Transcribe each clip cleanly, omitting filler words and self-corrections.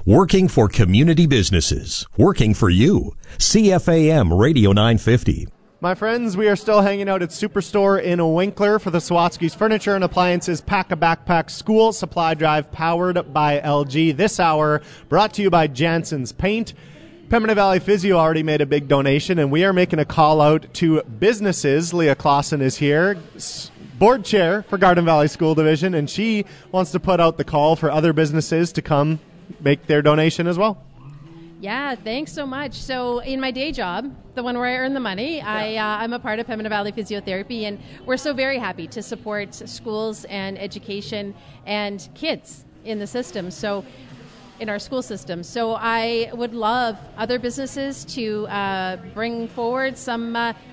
Working for community businesses. Working for you. CFAM Radio 950. My friends, we are still hanging out at Superstore in Winkler for the Sawatsky's Furniture and Appliances Pack-A-Backpack School Supply Drive powered by LG. This hour brought to you by Jansen's Paint. Pembina Valley Physio already made a big donation, and we are making a call out to businesses. Leah Clausen is here, board chair for Garden Valley School Division, and she wants to put out the call for other businesses to come make their donation as well. Yeah, thanks so much. So in my day job, the one where I earn the money, I'm a part of Pembina Valley Physiotherapy, and we're so very happy to support schools and education and kids in the system. So in our school system. So I would love other businesses to bring forward some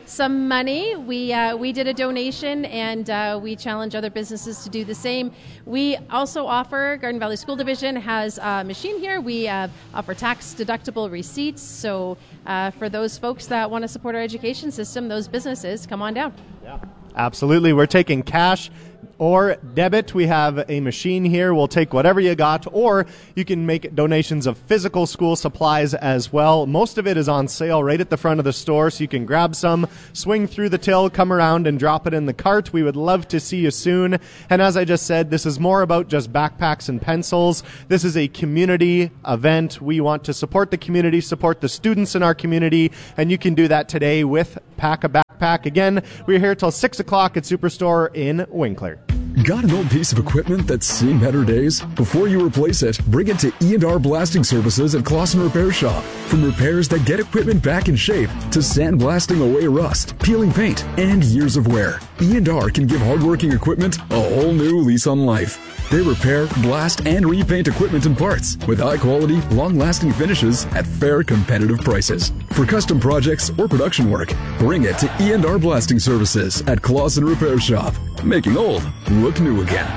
money. We did a donation, and we challenge other businesses to do the same. We also offer, Garden Valley School Division has a machine here. We offer tax-deductible receipts. So for those folks that want to support our education system, those businesses, come on down. Yeah, absolutely. We're taking cash or debit. We have a machine here. We'll take whatever you got, or you can make donations of physical school supplies as well. Most of it is on sale right at the front of the store, so you can grab some, swing through the till, come around and drop it in the cart. We would love to see you soon. And as I just said, this is more about just backpacks and pencils. This is a community event. We want to support the community, support the students in our community, and you can do that today with Pack-A-Backpack. Again, we're here till 6 o'clock at Superstore in Winkler. Got an old piece of equipment that's seen better days? Before you replace it, bring it to E&R Blasting Services at Clausen Repair Shop. From repairs that get equipment back in shape to sandblasting away rust, peeling paint, and years of wear, E&R can give hardworking equipment a whole new lease on life. They repair, blast, and repaint equipment and parts with high-quality, long-lasting finishes at fair, competitive prices. For custom projects or production work, bring it to E&R Blasting Services at Clausen Repair Shop. Making old look new again.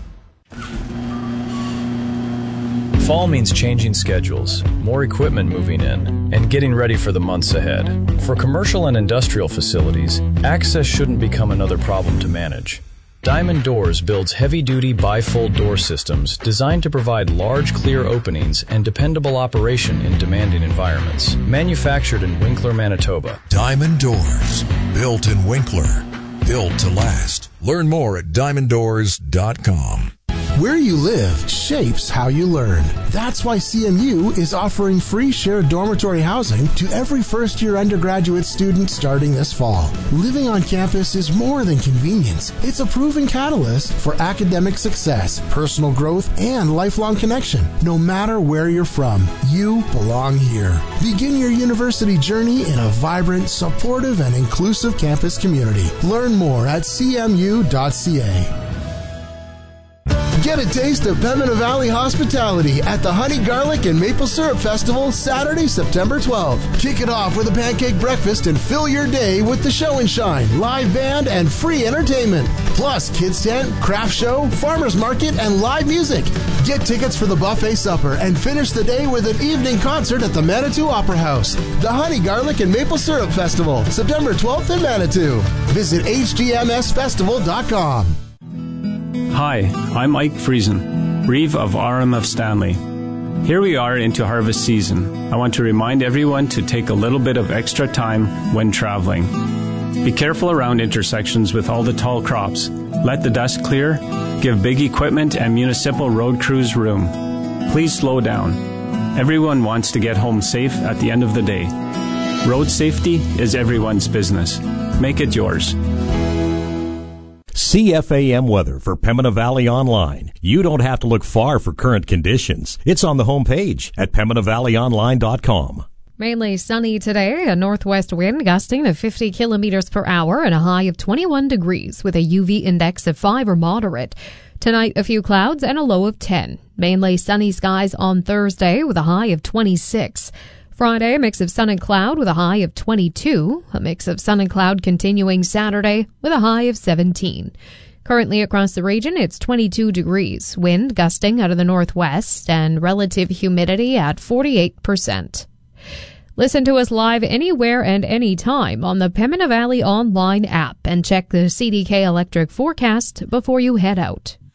Fall means changing schedules, more equipment moving in, and getting ready for the months ahead. For commercial and industrial facilities, access shouldn't become another problem to manage. Diamond Doors builds heavy-duty bifold door systems designed to provide large, clear openings and dependable operation in demanding environments. Manufactured in Winkler, Manitoba. Diamond Doors, built in Winkler, built to last. Learn more at diamonddoors.com. Where you live shapes how you learn. That's why CMU is offering free shared dormitory housing to every first-year undergraduate student starting this fall. Living on campus is more than convenience. It's a proven catalyst for academic success, personal growth, and lifelong connection. No matter where you're from, you belong here. Begin your university journey in a vibrant, supportive, and inclusive campus community. Learn more at cmu.ca. Get a taste of Pembina Valley hospitality at the Honey Garlic and Maple Syrup Festival Saturday, September 12th. Kick it off with a pancake breakfast and fill your day with the show and shine, live band, and free entertainment. Plus, kids tent, craft show, farmers market, and live music. Get tickets for the buffet supper and finish the day with an evening concert at the Manitou Opera House. The Honey Garlic and Maple Syrup Festival, September 12th in Manitou. Visit hgmsfestival.com. Hi, I'm Ike Friesen, Reeve of RMF Stanley. Here we are into harvest season. I want to remind everyone to take a little bit of extra time when traveling. Be careful around intersections with all the tall crops. Let the dust clear. Give big equipment and municipal road crews room. Please slow down. Everyone wants to get home safe at the end of the day. Road safety is everyone's business. Make it yours. CFAM weather for Pembina Valley Online. You don't have to look far for current conditions. It's on the homepage at PembinaValleyOnline.com. Mainly sunny today, a northwest wind gusting to 50 kilometers per hour and a high of 21 degrees with a UV index of 5 or moderate. Tonight, a few clouds and a low of 10. Mainly sunny skies on Thursday with a high of 26. Friday, a mix of sun and cloud with a high of 22. A mix of sun and cloud continuing Saturday with a high of 17. Currently across the region, it's 22 degrees. Wind gusting out of the northwest and relative humidity at 48%. Listen to us live anywhere and anytime on the Pembina Valley Online app and check the CDK Electric forecast before you head out.